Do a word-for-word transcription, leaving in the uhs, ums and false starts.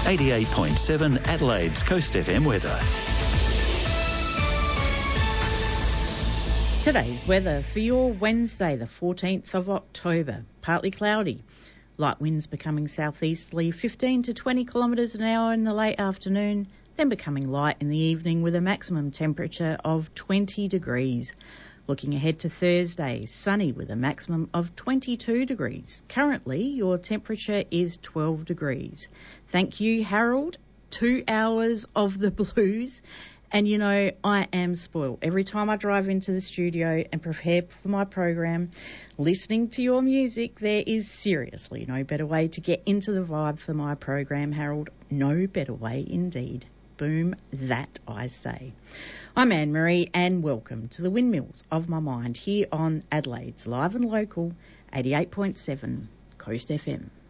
eighty-eight point seven Adelaide's Coast F M weather. Today's weather for your Wednesday, the fourteenth of October. Partly cloudy. Light winds becoming southeasterly, fifteen to twenty kilometres an hour in the late afternoon, then becoming light in the evening with a maximum temperature of twenty degrees. Looking ahead to Thursday, sunny with a maximum of twenty-two degrees. Currently, your temperature is twelve degrees. Thank you, Harold. Two hours of the blues. And, you know, I am spoiled. Every time I drive into the studio and prepare for my program, listening to your music, there is seriously no better way to get into the vibe for my program, Harold. No better way indeed. Boom, that I say. I'm Anne-Marie and welcome to the Windmills of My Mind here on Adelaide's Live and Local eighty-eight point seven Coast F M.